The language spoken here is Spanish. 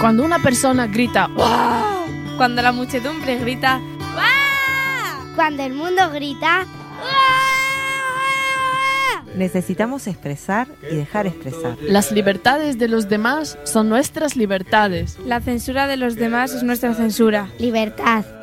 Cuando una persona grita ¡wow! Cuando la muchedumbre grita ¡wow! Cuando el mundo grita ¡wow! Necesitamos expresar y dejar expresar. Las libertades de los demás son nuestras libertades. La censura de los demás es nuestra censura. Libertad.